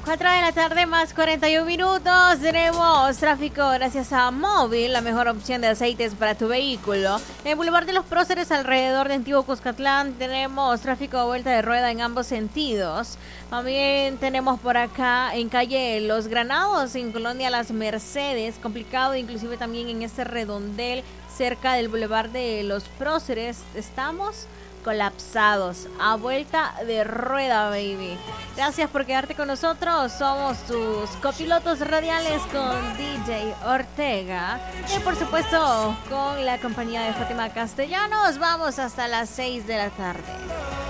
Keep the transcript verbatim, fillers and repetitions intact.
cuatro de la tarde más cuarenta y un minutos. Tenemos tráfico gracias a Móvil, la mejor opción de aceites para tu vehículo. En Boulevard de los Próceres, alrededor de Antiguo Cuscatlán, tenemos tráfico a vuelta de rueda en ambos sentidos. También tenemos por acá en calle Los Granados, en Colonia Las Mercedes, complicado inclusive también en este redondel cerca del Boulevard de los Próceres. Estamos colapsados, a vuelta de rueda, baby. Gracias por quedarte con nosotros. Somos tus copilotos radiales con D J Ortega y por supuesto con la compañía de Fátima Castellanos. Vamos hasta las seis de la tarde.